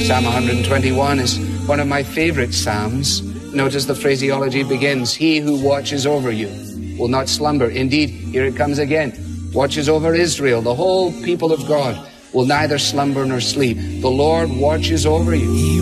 Psalm 121 is one of my favorite psalms. Notice the phraseology begins, he who watches over you will not slumber. Indeed, here it comes again, watches over Israel, the whole people of God will neither slumber nor sleep. The Lord watches over you.